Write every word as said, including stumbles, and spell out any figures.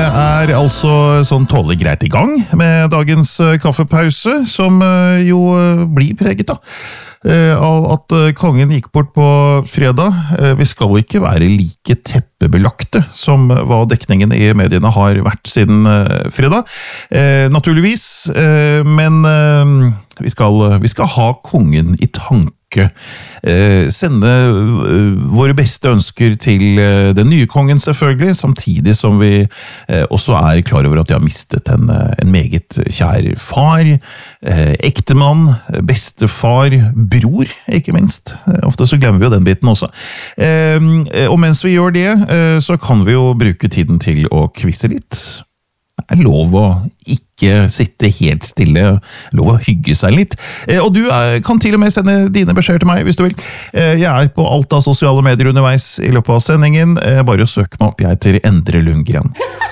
er altså sånn tålelig greit i gang med dagens kaffepause, som jo blir preget da, av at kongen gikk bort på fredag. Vi skal jo ikke være like teppebelagte som hva dekningen i mediene har vært siden fredag, naturligvis, men vi skal, vi skal ha kongen i tanke. Eh, sende eh, våre beste ønsker til eh, den nye kongen selvfølgelig, samtidig som vi eh, også er klar over at de har mistet en, en meget kjær far, eh, ektemann, bestefar, bror, ikke minst. Eh, ofte så glemmer vi jo den biten også. Eh, og mens vi gjør det, eh, så kan vi jo bruke tiden til å kvisse litt. Det er lov å ikke sitte helt stille, lov å hygge seg litt. Og du kan til og med sende dine beskjeder til meg, hvis du vil. Jeg er på alt av sosiale medier underveis i løpet av sendingen. Bare søk meg opp, jeg heter Endre Lundgren.